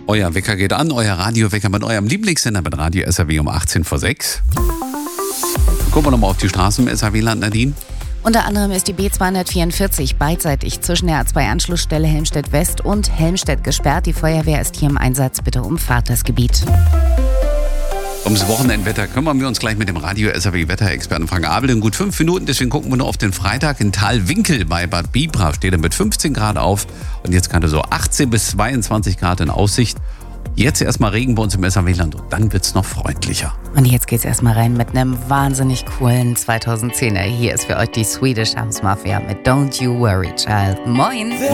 Euer Wecker geht an, euer Radiowecker mit eurem Lieblingssender mit Radio SAW um 18 vor 6. Gucken wir nochmal auf die Straßen im SAW-Land, Nadine. Unter anderem ist die B244 beidseitig zwischen der A2-Anschlussstelle Helmstedt West und Helmstedt gesperrt. Die Feuerwehr ist hier im Einsatz. Bitte umfahrt das Gebiet. Ums Wochenendwetter kümmern wir uns gleich mit dem Radio SAW-Wetterexperten Frank Abel in gut 5 Minuten. Deswegen gucken wir nur auf den Freitag in Thalwinkel bei Bad Bibra. Steht er mit 15 Grad auf und jetzt gerade so 18 bis 22 Grad in Aussicht. Jetzt erstmal Regen bei uns im SAW-Land und dann wird's noch freundlicher. Und jetzt geht's erstmal rein mit einem wahnsinnig coolen 2010er. Hier ist für euch die Swedish House Mafia mit Don't You Worry Child. Moin!